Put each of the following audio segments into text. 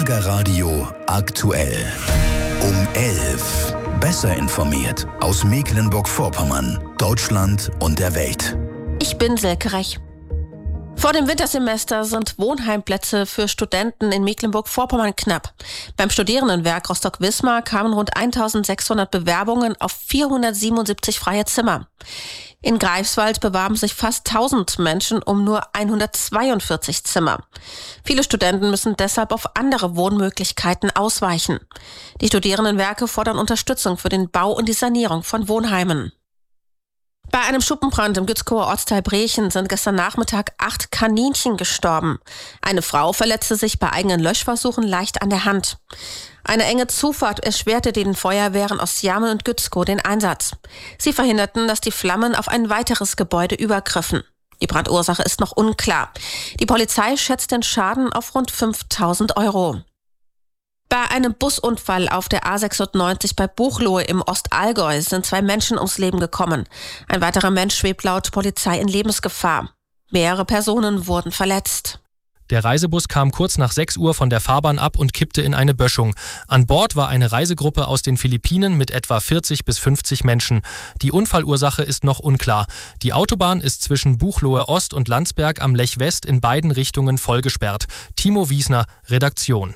Schlagerradio aktuell. Um 11. Besser informiert aus Mecklenburg-Vorpommern, Deutschland und der Welt. Ich bin Silke Rech. Vor dem Wintersemester sind Wohnheimplätze für Studenten in Mecklenburg-Vorpommern knapp. Beim Studierendenwerk Rostock-Wismar kamen rund 1600 Bewerbungen auf 477 freie Zimmer. In Greifswald bewarben sich fast 1000 Menschen um nur 142 Zimmer. Viele Studenten müssen deshalb auf andere Wohnmöglichkeiten ausweichen. Die Studierendenwerke fordern Unterstützung für den Bau und die Sanierung von Wohnheimen. Bei einem Schuppenbrand im Gützkower Ortsteil Brechen sind gestern Nachmittag 8 Kaninchen gestorben. Eine Frau verletzte sich bei eigenen Löschversuchen leicht an der Hand. Eine enge Zufahrt erschwerte den Feuerwehren aus Jamel und Gützkow den Einsatz. Sie verhinderten, dass die Flammen auf ein weiteres Gebäude übergriffen. Die Brandursache ist noch unklar. Die Polizei schätzt den Schaden auf rund 5.000 €. Bei einem Busunfall auf der A96 bei Buchloe im Ostallgäu sind 2 Menschen ums Leben gekommen. Ein weiterer Mensch schwebt laut Polizei in Lebensgefahr. Mehrere Personen wurden verletzt. Der Reisebus kam kurz nach 6 Uhr von der Fahrbahn ab und kippte in eine Böschung. An Bord war eine Reisegruppe aus den Philippinen mit etwa 40 bis 50 Menschen. Die Unfallursache ist noch unklar. Die Autobahn ist zwischen Buchloe Ost und Landsberg am Lech West in beiden Richtungen vollgesperrt. Timo Wiesner, Redaktion.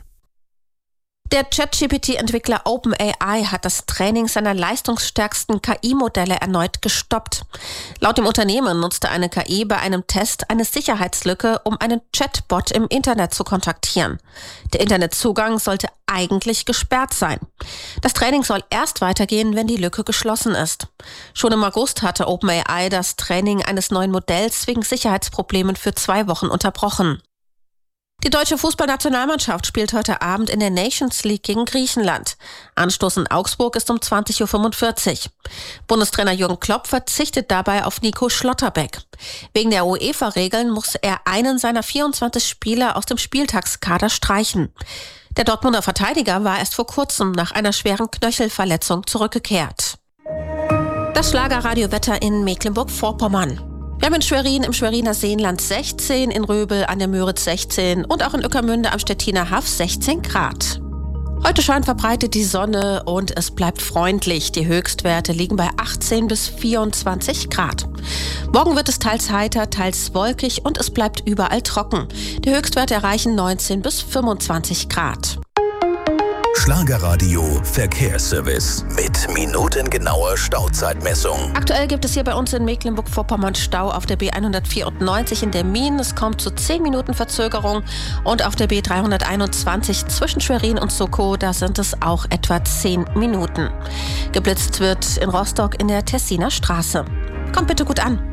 Der ChatGPT-Entwickler OpenAI hat das Training seiner leistungsstärksten KI-Modelle erneut gestoppt. Laut dem Unternehmen nutzte eine KI bei einem Test eine Sicherheitslücke, um einen Chatbot im Internet zu kontaktieren. Der Internetzugang sollte eigentlich gesperrt sein. Das Training soll erst weitergehen, wenn die Lücke geschlossen ist. Schon im August hatte OpenAI das Training eines neuen Modells wegen Sicherheitsproblemen für 2 Wochen unterbrochen. Die deutsche Fußballnationalmannschaft spielt heute Abend in der Nations League gegen Griechenland. Anstoß in Augsburg ist um 20.45 Uhr. Bundestrainer Jürgen Klopp verzichtet dabei auf Nico Schlotterbeck. Wegen der UEFA-Regeln muss er einen seiner 24 Spieler aus dem Spieltagskader streichen. Der Dortmunder Verteidiger war erst vor kurzem nach einer schweren Knöchelverletzung zurückgekehrt. Das Schlagerradiowetter in Mecklenburg-Vorpommern. Wir haben in Schwerin im Schweriner Seenland 16, in Röbel an der Müritz 16 und auch in Ueckermünde am Stettiner Haff 16 Grad. Heute scheint verbreitet die Sonne und es bleibt freundlich. Die Höchstwerte liegen bei 18 bis 24 Grad. Morgen wird es teils heiter, teils wolkig und es bleibt überall trocken. Die Höchstwerte erreichen 19 bis 25 Grad. Schlagerradio Verkehrsservice mit minutengenauer Stauzeitmessung. Aktuell gibt es hier bei uns in Mecklenburg-Vorpommern Stau auf der B194 in der Mien. Es kommt zu 10 Minuten Verzögerung. Und auf der B321 zwischen Schwerin und Sokow, da sind es auch etwa 10 Minuten. Geblitzt wird in Rostock in der Tessiner Straße. Kommt bitte gut an.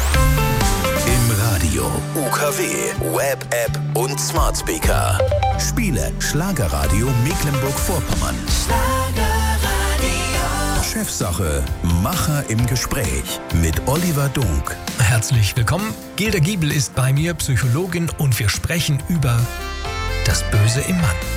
Im Radio, UKW, Web-App und Smart Speaker. Spiele Schlagerradio Mecklenburg-Vorpommern. Chefsache, Macher im Gespräch mit Oliver Dunk. Herzlich willkommen. Gilda Giebel ist bei mir, Psychologin, und wir sprechen über das Böse im Mann.